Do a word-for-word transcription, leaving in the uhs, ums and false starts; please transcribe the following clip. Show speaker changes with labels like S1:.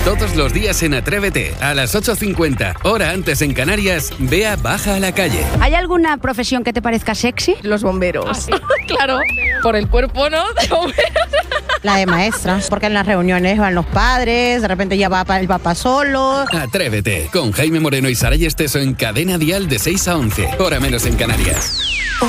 S1: Todos los días en Atrévete, a las ocho cincuenta, hora antes en Canarias, Bea baja a la calle.
S2: ¿Hay alguna profesión que te parezca sexy?
S3: Los bomberos.
S4: ¿Ah, sí? Claro, por el cuerpo, ¿no? De bomberos.
S5: La de maestra, porque en las reuniones van los padres, de repente ya va el papá solo.
S1: Atrévete, con Jaime Moreno y Saray Esteso en Cadena Dial de seis a once, hora menos en Canarias.